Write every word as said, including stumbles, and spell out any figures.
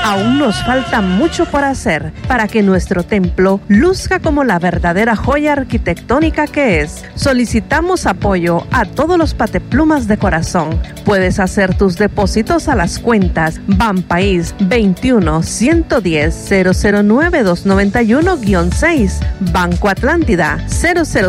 Aún nos falta mucho por hacer para que nuestro templo luzca como la verdadera joya arquitectónica que es. Solicitamos apoyo a todos los pateplumas de corazón. Puedes hacer tus depósitos a las cuentas Banpaís veintiuno, ciento diez, cero cero nueve, doscientos noventa y uno seis, Banco Atlántida cero cero